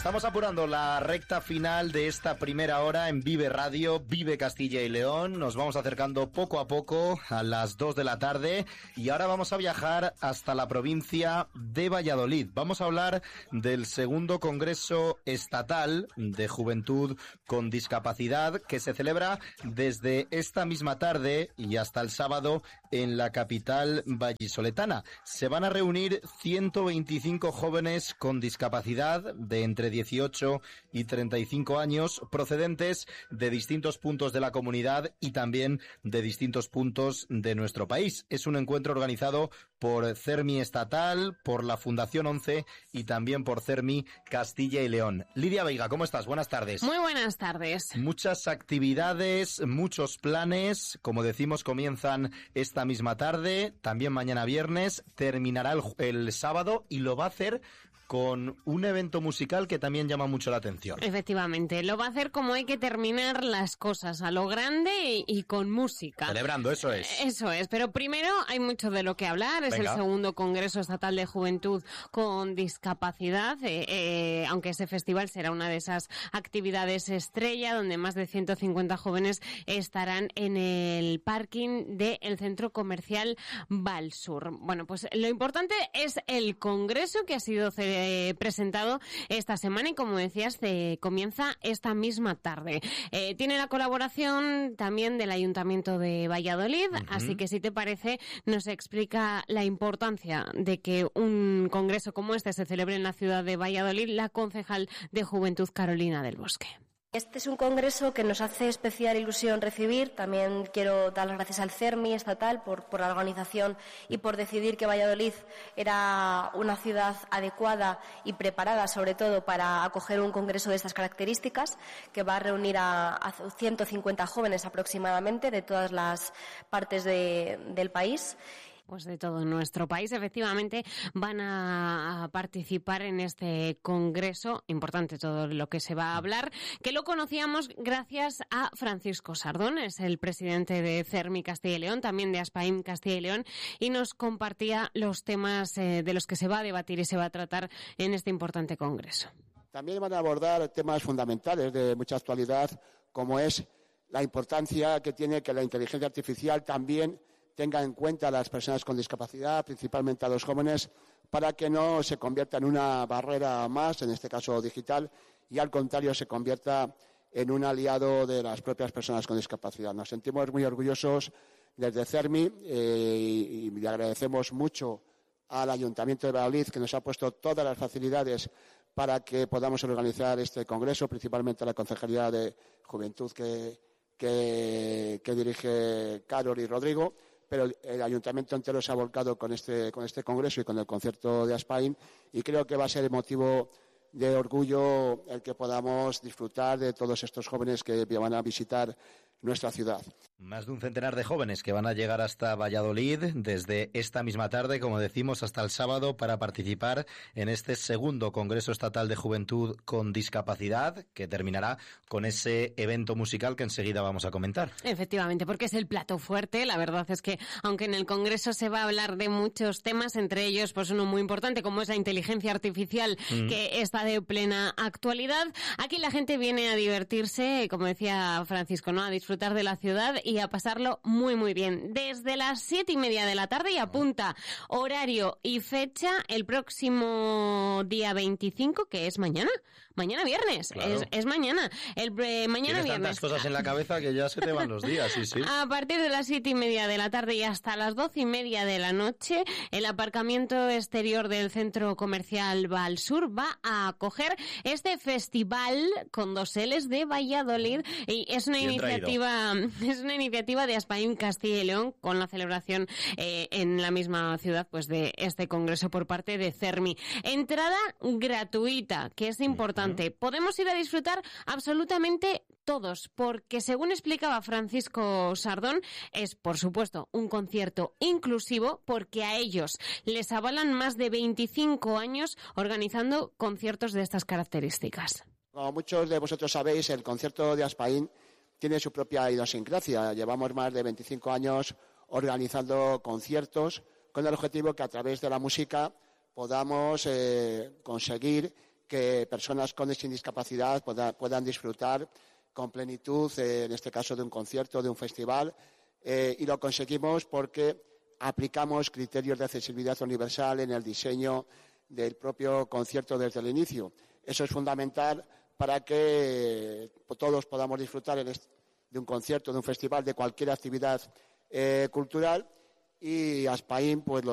Estamos apurando la recta final de esta primera hora en Vive Radio, Vive Castilla y León. Nos vamos acercando poco a poco a las 2 de la tarde y ahora vamos a viajar hasta la provincia de Valladolid. Vamos a hablar del segundo Congreso Estatal de Juventud con Discapacidad que se celebra desde esta misma tarde y hasta el sábado en la capital vallisoletana. Se van a reunir 125 jóvenes con discapacidad de entre 18 y 35 años, procedentes de distintos puntos de la comunidad y también de distintos puntos de nuestro país. Es un encuentro organizado por CERMI Estatal, por la Fundación 11 y también por CERMI Castilla y León. Lidia Veiga, ¿cómo estás? Buenas tardes. Muy buenas tardes. Muchas actividades, muchos planes, como decimos, comienzan esta misma tarde, también mañana viernes, terminará el sábado y lo va a hacer con un evento musical que también llama mucho la atención. Efectivamente, lo va a hacer como hay que terminar las cosas, a lo grande y con música. Celebrando, eso es. Eso es, pero primero hay mucho de lo que hablar. Es Venga. El segundo Congreso Estatal de Juventud con Discapacidad, aunque ese festival será una de esas actividades estrella, donde más de 150 jóvenes estarán en el parking del Centro Comercial Valsur. Bueno, pues lo importante es el Congreso que ha sido presentado esta semana y, como decías, comienza esta misma tarde. Tiene la colaboración también del Ayuntamiento de Valladolid, así que si te parece nos explica la importancia de que un congreso como este se celebre en la ciudad de Valladolid la concejal de Juventud Carolina del Bosque. Este es un congreso que nos hace especial ilusión recibir. También quiero dar las gracias al CERMI estatal por la organización y por decidir que Valladolid era una ciudad adecuada y preparada, sobre todo, para acoger un congreso de estas características, que va a reunir a 150 jóvenes aproximadamente de todas las partes del país. Pues de todo nuestro país, efectivamente, van a participar en este congreso. Importante todo lo que se va a hablar, que lo conocíamos gracias a Francisco Sardón, es el presidente de CERMI Castilla y León, también de ASPAIM Castilla y León, y nos compartía los temas de los que se va a debatir y se va a tratar en este importante congreso. También van a abordar temas fundamentales de mucha actualidad, como es la importancia que tiene que la inteligencia artificial también tenga en cuenta a las personas con discapacidad, principalmente a los jóvenes, para que no se convierta en una barrera más, en este caso digital, y al contrario se convierta en un aliado de las propias personas con discapacidad. Nos sentimos muy orgullosos desde CERMI y le agradecemos mucho al Ayuntamiento de Valladolid, que nos ha puesto todas las facilidades para que podamos organizar este congreso, principalmente a la Concejalía de Juventud que dirige Carol y Rodrigo. Pero el Ayuntamiento entero se ha volcado con este congreso y con el concierto de ASPAIM, y creo que va a ser motivo de orgullo el que podamos disfrutar de todos estos jóvenes que van a visitar nuestra ciudad. Más de un centenar de jóvenes que van a llegar hasta Valladolid desde esta misma tarde, como decimos, hasta el sábado para participar en este segundo Congreso Estatal de Juventud con Discapacidad, que terminará con ese evento musical que enseguida vamos a comentar. Efectivamente, porque es el plato fuerte. La verdad es que, aunque en el Congreso se va a hablar de muchos temas, entre ellos pues uno muy importante como es la inteligencia artificial, que está de plena actualidad, aquí la gente viene a divertirse, como decía Francisco, ¿no?, a disfrutar de la ciudad y a pasarlo muy muy bien. Desde las 7:30 de la tarde, y apunta horario y fecha, el próximo día 25, que es mañana viernes, claro. es mañana. Mañana Tienes viernes. Tantas cosas en la cabeza que ya se te van los días, sí. A partir de las 7:30 de la tarde y hasta las 12:30 de la noche, el aparcamiento exterior del Centro Comercial Valsur va a acoger este festival con 2 L's de Valladolid, y es una iniciativa de ASPAIM Castilla y León, con la celebración en la misma ciudad pues de este congreso por parte de CERMI. Entrada gratuita, que es importante. Podemos ir a disfrutar absolutamente todos, porque según explicaba Francisco Sardón, es por supuesto un concierto inclusivo, porque a ellos les avalan más de 25 años organizando conciertos de estas características. Como muchos de vosotros sabéis, el concierto de ASPAIM tiene su propia idiosincrasia. Llevamos más de 25 años organizando conciertos con el objetivo que a través de la música podamos conseguir que personas con y sin discapacidad puedan disfrutar con plenitud, en este caso de un concierto, de un festival, y lo conseguimos porque aplicamos criterios de accesibilidad universal en el diseño del propio concierto desde el inicio. Eso es fundamental para que todos podamos disfrutar de un concierto, de un festival, de cualquier actividad cultural, y Aspain pues